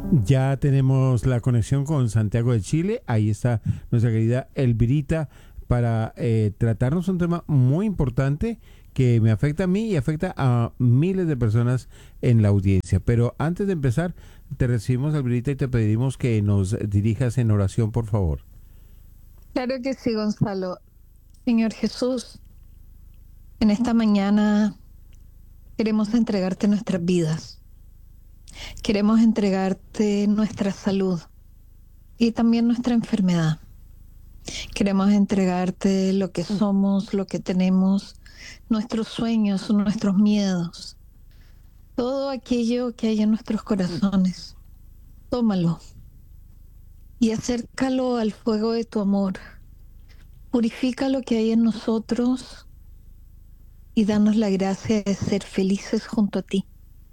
Ya tenemos la conexión con Santiago de Chile. Ahí está nuestra querida Elvirita para tratarnos un tema muy importante que me afecta a mí y afecta a miles de personas en la audiencia. Pero antes de empezar, te recibimos, Elvirita, y te pedimos que nos dirijas en oración, por favor. Claro que sí, Gonzalo. Señor Jesús, en esta mañana queremos entregarte nuestras vidas. Queremos entregarte nuestra salud y también nuestra enfermedad. Queremos entregarte lo que somos, lo que tenemos, nuestros sueños, nuestros miedos, todo aquello que hay en nuestros corazones. Tómalo y acércalo al fuego de tu amor. Purifica lo que hay en nosotros y danos la gracia de ser felices junto a ti.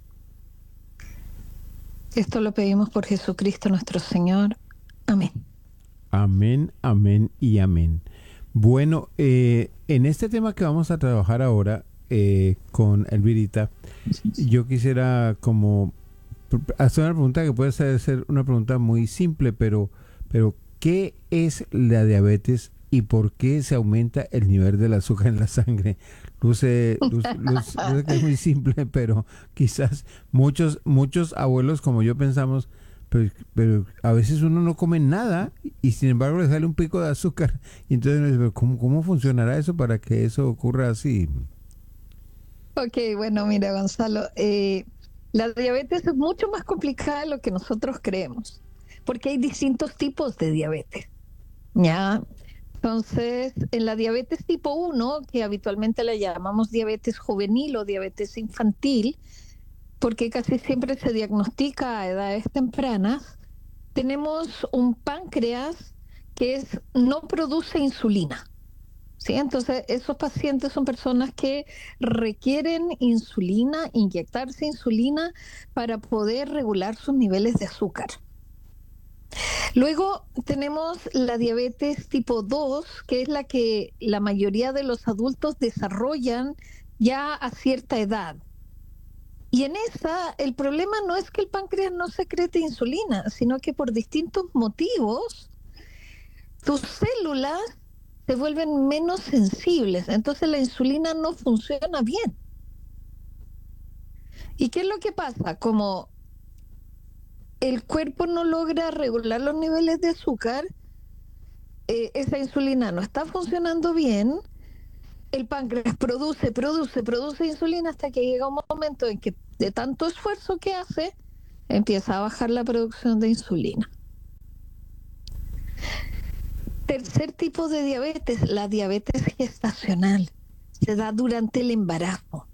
Esto lo pedimos por Jesucristo nuestro Señor. Amén. Amén, amén y amén. Bueno, en este tema que vamos a trabajar ahora con Elvirita, yo quisiera como hacer una pregunta que puede ser una pregunta muy simple, pero ¿qué es la diabetes y por qué se aumenta el nivel del azúcar en la sangre? Luce que es muy simple, pero quizás muchos abuelos como yo pensamos, pero a veces uno no come nada y sin embargo le sale un pico de azúcar. Y entonces uno dice, ¿cómo funcionará eso para que eso ocurra así? Ok, bueno, mira, Gonzalo, la diabetes es mucho más complicada de lo que nosotros creemos, porque hay distintos tipos de diabetes, ¿ya? Entonces, en la diabetes tipo 1, que habitualmente la llamamos diabetes juvenil o diabetes infantil, porque casi siempre se diagnostica a edades tempranas, tenemos un páncreas no produce insulina. ¿Sí? Entonces, esos pacientes son personas que requieren insulina, inyectarse insulina para poder regular sus niveles de azúcar. Luego tenemos la diabetes tipo 2, que es la que la mayoría de los adultos desarrollan ya a cierta edad. Y en esa, el problema no es que el páncreas no secrete insulina, sino que por distintos motivos tus células se vuelven menos sensibles, entonces la insulina no funciona bien. ¿Y qué es lo que pasa? Como el cuerpo no logra regular los niveles de azúcar, esa insulina no está funcionando bien, el páncreas produce insulina hasta que llega un momento en que de tanto esfuerzo que hace, empieza a bajar la producción de insulina. Tercer tipo de diabetes, la diabetes gestacional, se da durante el embarazo.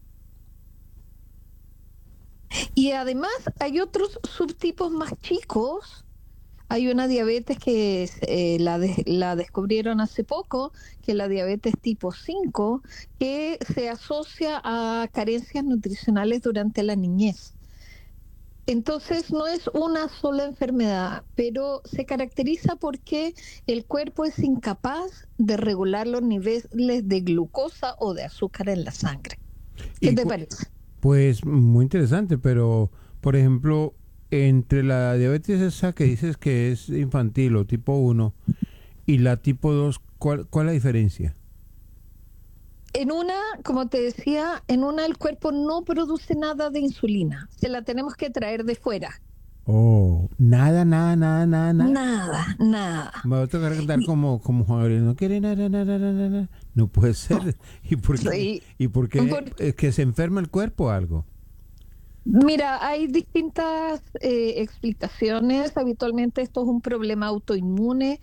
Y además hay otros subtipos más chicos. Hay una diabetes que la descubrieron hace poco, que es la diabetes tipo 5, que se asocia a carencias nutricionales durante la niñez. Entonces no es una sola enfermedad, pero se caracteriza porque el cuerpo es incapaz de regular los niveles de glucosa o de azúcar en la sangre. ¿Qué Y te parece? pues muy interesante, pero por ejemplo, entre la diabetes esa que dices que es infantil o tipo uno y la tipo 2, ¿cuál es la diferencia? En una, como te decía, en una el cuerpo no produce nada de insulina, se la tenemos que traer de fuera. Oh, nada. Nada, nada. Me va a tocar cantar Y, como Juan Gabriel, no quiere nada. No puede ser. ¿Y por qué? sí, ¿Y por qué? por- ¿Es que se enferma el cuerpo o algo? mira, hay distintas explicaciones. Habitualmente esto es un problema autoinmune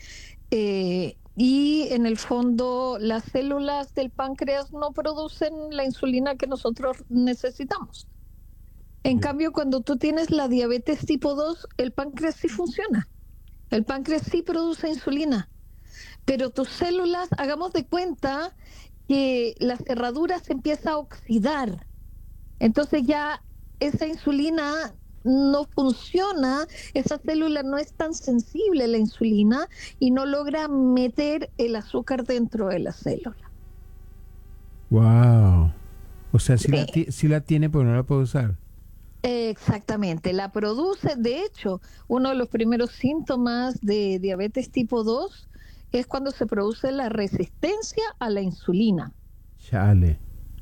y en el fondo las células del páncreas no producen la insulina que nosotros necesitamos. En cambio, cuando tú tienes la diabetes tipo 2, el páncreas sí funciona. El páncreas sí produce insulina, pero tus células, hagamos de cuenta que la cerradura se empieza a oxidar. Entonces ya esa insulina no funciona, esa célula no es tan sensible a la insulina y no logra meter el azúcar dentro de la célula. Wow. O sea, Sí. sí la tiene, pero no la puede usar. Exactamente, la produce. De hecho, uno de los primeros síntomas de diabetes tipo 2 es cuando se produce la resistencia a la insulina. Chale.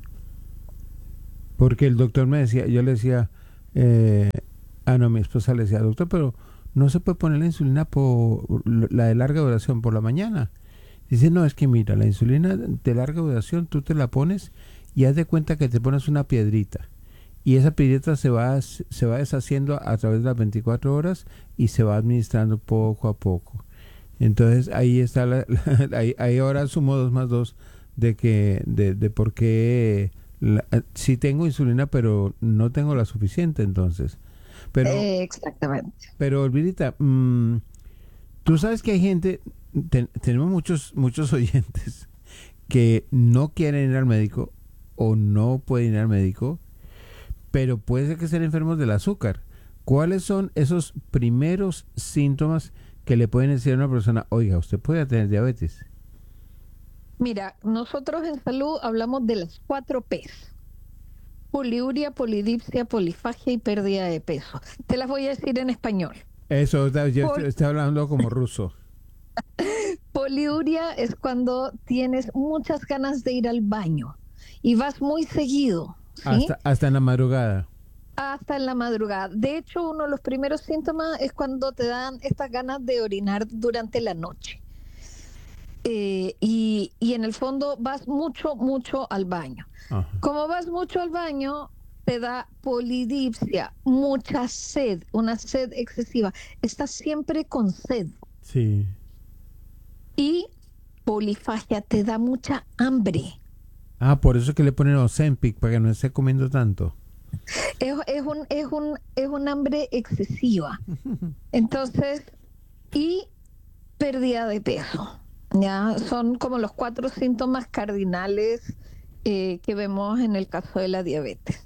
Porque el doctor me decía, yo le decía, eh, no, mi esposa le decía, doctor, pero no se puede poner la insulina por la de larga duración por la mañana. Dice, no, es que mira, la insulina de larga duración tú te la pones y haz de cuenta que te pones una piedrita. Y esa piedrita se va deshaciendo a través de las 24 horas y se va administrando poco a poco. Entonces ahí está, ahí ahora sumo 2 más 2 de por qué sí tengo insulina, pero no tengo la suficiente entonces. Pero, Exactamente. pero Olvidita, tú sabes que hay gente, tenemos muchos oyentes que no quieren ir al médico o no pueden ir al médico, pero puede ser que estén enfermos del azúcar. ¿Cuáles son esos primeros síntomas que le pueden decir a una persona, oiga, usted puede tener diabetes? Mira, nosotros en salud hablamos de las 4 P's: poliuria, polidipsia, polifagia y pérdida de peso. Te las voy a decir en español. Eso, yo Pol- estoy hablando como ruso. Poliuria es cuando tienes muchas ganas de ir al baño y vas muy seguido, ¿sí? Hasta en la madrugada. Hasta en la madrugada. De hecho, uno de los primeros síntomas es cuando te dan estas ganas de orinar durante la noche. Y en el fondo vas mucho al baño. Ajá. Como vas mucho al baño, te da polidipsia, mucha sed, una sed excesiva. Estás siempre con sed. Sí. Y polifagia, te da mucha hambre. Por eso es que le ponen Ozempic, para que no esté comiendo tanto. Es un hambre excesiva. Entonces, y pérdida de peso. Ya son como los 4 síntomas cardinales que vemos en el caso de la diabetes.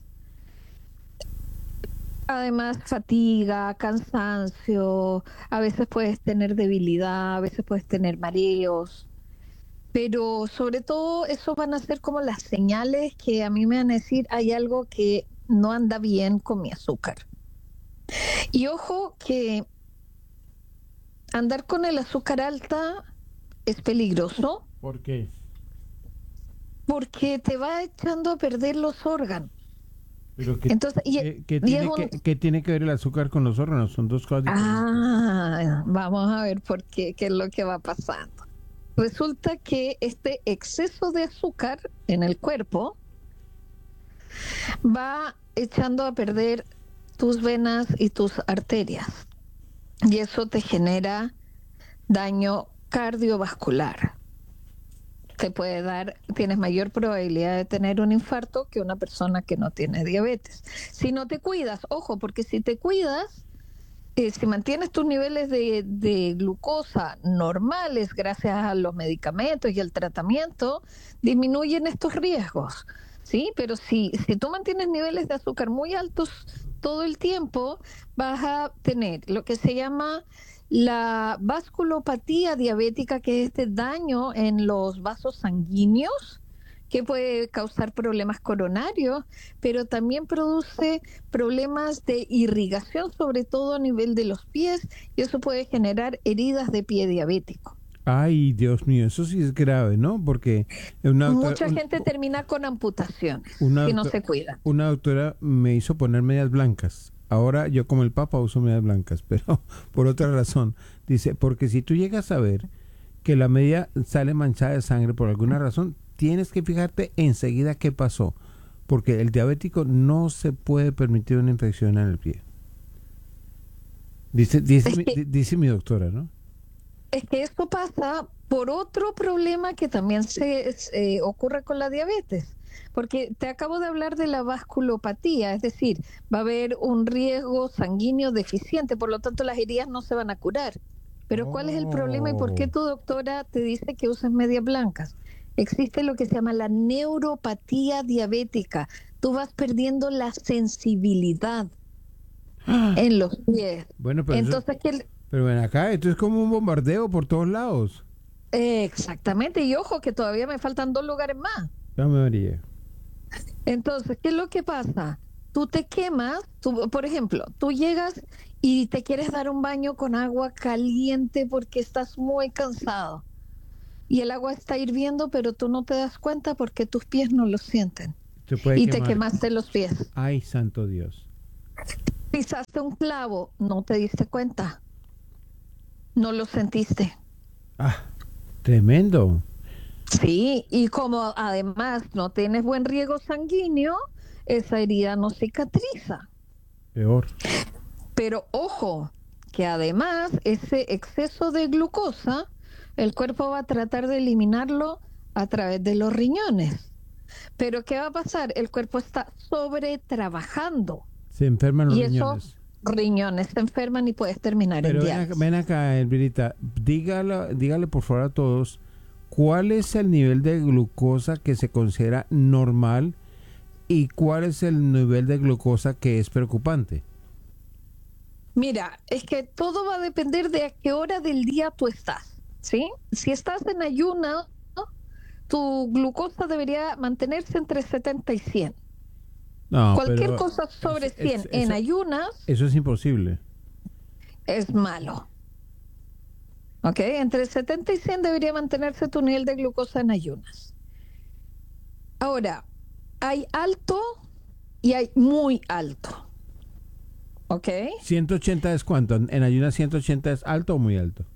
Además, fatiga, cansancio, a veces puedes tener debilidad, a veces puedes tener mareos, pero sobre todo eso van a ser como las señales que a mí me van a decir hay algo que no anda bien con mi azúcar. Y ojo que andar con el azúcar alta es peligroso ¿Por qué? porque te va echando a perder los órganos. Pero Entonces, ¿qué tiene que ver el azúcar con los órganos? Son dos cosas diferentes. Vamos a ver por qué es lo que va pasando. Resulta que este exceso de azúcar en el cuerpo va echando a perder tus venas y tus arterias. Y eso te genera daño cardiovascular. Te puede dar, tienes mayor probabilidad de tener un infarto que una persona que no tiene diabetes. Si no te cuidas, ojo, porque si te cuidas, si mantienes tus niveles de glucosa normales gracias a los medicamentos y al tratamiento, disminuyen estos riesgos, ¿sí? Pero si tú mantienes niveles de azúcar muy altos todo el tiempo, vas a tener lo que se llama la vasculopatía diabética, que es este daño en los vasos sanguíneos que puede causar problemas coronarios, pero también produce problemas de irrigación, sobre todo a nivel de los pies, y eso puede generar heridas de pie diabético. Ay, Dios mío, eso sí es grave, ¿no? Porque Mucha gente termina con amputaciones una, si no doctora, se cuida. una doctora me hizo poner medias blancas. Ahora yo como el Papa uso medias blancas, pero por otra razón. Dice, porque si tú llegas a ver que la media sale manchada de sangre por alguna razón, tienes que fijarte enseguida qué pasó. Porque el diabético no se puede permitir una infección en el pie. Dice mi doctora, ¿no? Es que esto pasa por otro problema que también se ocurre con la diabetes, porque te acabo de hablar de la vasculopatía, es decir, va a haber un riesgo sanguíneo deficiente, por lo tanto las heridas no se van a curar. Pero ¿cuál es el problema y por qué tu doctora te dice que uses medias blancas? Existe lo que se llama la neuropatía diabética. Tú vas perdiendo la sensibilidad en los pies. Bueno, Entonces, pero ven acá, esto es como un bombardeo por todos lados. exactamente, y ojo que todavía me faltan 2 lugares más. Ya me María. Entonces, ¿qué es lo que pasa? tú te quemas, por ejemplo, tú llegas y te quieres dar un baño con agua caliente porque estás muy cansado y el agua está hirviendo, pero tú no te das cuenta porque tus pies no lo sienten Se puede y te quemar. quemaste los pies. Ay, santo Dios. Pisaste un clavo, no te diste cuenta, no lo sentiste. Ah, tremendo. Sí, y como además no tienes buen riego sanguíneo, esa herida no cicatriza. Peor. Pero ojo, que además ese exceso de glucosa, el cuerpo va a tratar de eliminarlo a través de los riñones. Pero ¿qué va a pasar? El cuerpo está sobretrabajando Se enferman los y riñones. esos riñones se enferman y puedes terminar Pero en ven acá, diálisis. ven acá, Elvirita, dígale por favor a todos, ¿cuál es el nivel de glucosa que se considera normal y cuál es el nivel de glucosa que es preocupante? Mira, es que todo va a depender de a qué hora del día tú estás, ¿sí? Si estás en ayuno, ¿no? Tu glucosa debería mantenerse entre 70 y 100. No, Cualquier pero cosa sobre 100 en ayunas eso es imposible. es malo. ¿Ok? Entre 70 y 100 debería mantenerse tu nivel de glucosa en ayunas. Ahora, hay alto y hay muy alto. ¿Ok? 180 es cuánto, en ayunas 180 es alto o muy alto.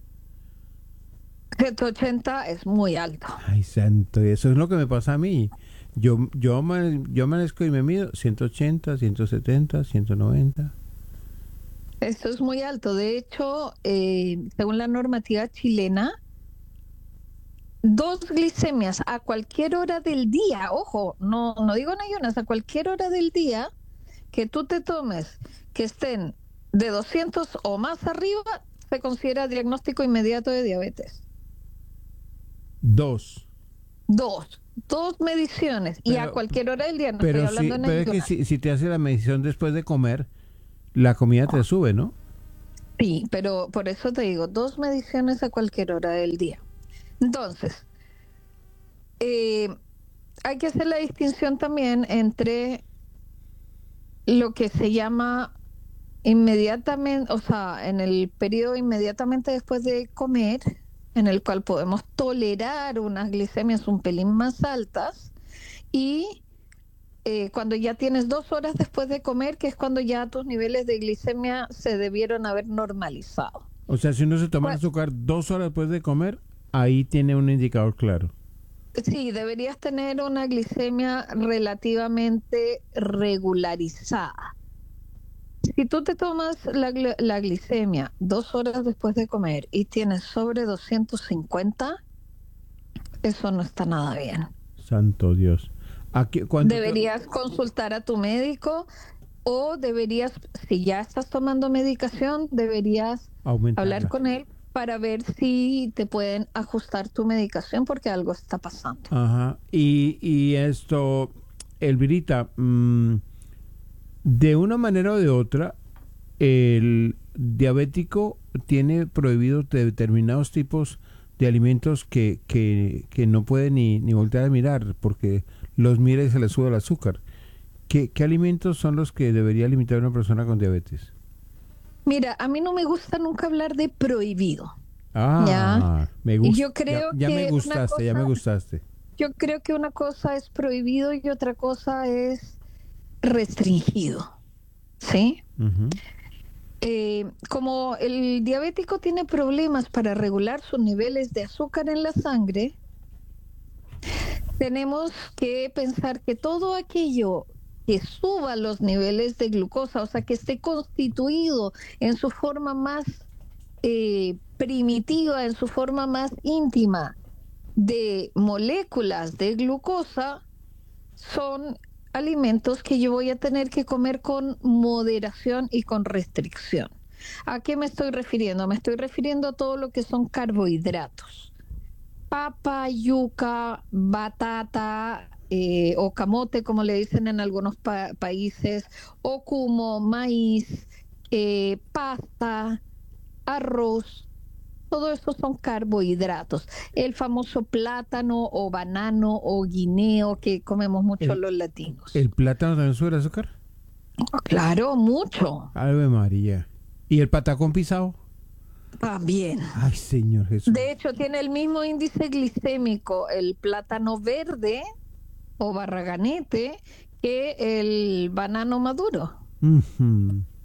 180 es muy alto. Ay, santo, eso es lo que me pasa a mí. Yo amanezco y me mido 180, 170, 190. Esto es muy alto. De hecho, según la normativa chilena, 2 glicemias a cualquier hora del día, ojo, no digo en ayunas, a cualquier hora del día que tú te tomes, que estén de 200 o más arriba, se considera diagnóstico inmediato de diabetes. Dos. Dos mediciones y a cualquier hora del día, no estoy Pero hablando en pero es que ayunas. si te hace la medición después de comer, la comida te sube, ¿no? Sí, pero por eso te digo, 2 mediciones a cualquier hora del día. Entonces, eh, hay que hacer la distinción también entre lo que se llama inmediatamente, o sea, en el periodo inmediatamente después de comer, en el cual podemos tolerar unas glicemias un pelín más altas, y cuando ya tienes 2 horas después de comer, que es cuando ya tus niveles de glicemia se debieron haber normalizado. O sea, si uno se toma el azúcar 2 horas después de comer, ahí tiene un indicador claro. Sí, deberías tener una glicemia relativamente regularizada. Si tú te tomas la glicemia 2 horas después de comer y tienes sobre 250, eso no está nada bien. Santo Dios. Deberías consultar a tu médico o deberías, si ya estás tomando medicación, deberías hablar con él para ver si te pueden ajustar tu medicación porque algo está pasando. Ajá. Y esto, Elvirita, de una manera o de otra, el diabético tiene prohibidos determinados tipos de alimentos que no puede ni voltear a mirar porque los mira y se le sube el azúcar. ¿Qué alimentos son los que debería limitar una persona con diabetes? Mira, a mí no me gusta nunca hablar de prohibido. ¿Ya? Me gusta. Yo creo ya me gustaste, ya me gustaste. Yo creo que una cosa es prohibido y otra cosa es restringido. ¿Sí? Uh-huh. Como el diabético tiene problemas para regular sus niveles de azúcar en la sangre, tenemos que pensar que todo aquello que suba los niveles de glucosa, o sea, que esté constituido en su forma más primitiva, en su forma más íntima de moléculas de glucosa, son alimentos que yo voy a tener que comer con moderación y con restricción. ¿A qué me estoy refiriendo? Me estoy refiriendo a todo lo que son carbohidratos. Papa, yuca, batata o camote, como le dicen en algunos países, o como maíz, pasta, arroz. Todo eso son carbohidratos. El famoso plátano o banano o guineo que comemos mucho los latinos. ¿El plátano también sube el azúcar? Claro, mucho. Ave María. ¿Y el patacón pisado? También. Ay, Señor Jesús. De hecho, tiene el mismo índice glicémico el plátano verde o barraganete que el banano maduro. Ujú.